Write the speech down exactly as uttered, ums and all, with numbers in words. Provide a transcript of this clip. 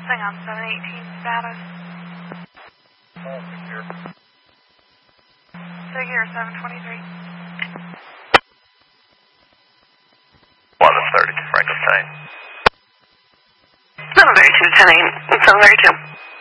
Hang on, seven eighteen status. Figure seven twenty-three. eleven thirty to Frankenstein. seven thirty-two, ten a.m. seven thirty-two.